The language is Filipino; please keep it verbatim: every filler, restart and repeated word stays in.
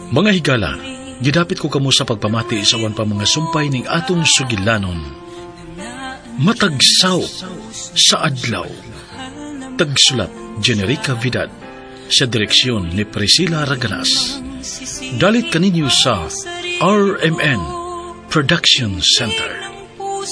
Mga higala, gidapit ko kamo sa pagpamati sa awan pa mga sumpay ning atong sugilanon. Matagsaw sa adlaw. Tagsulat Generica Vidal, sa direksyon ni Priscilla Raganas. Dalit kaninyo sa R M N Production Center.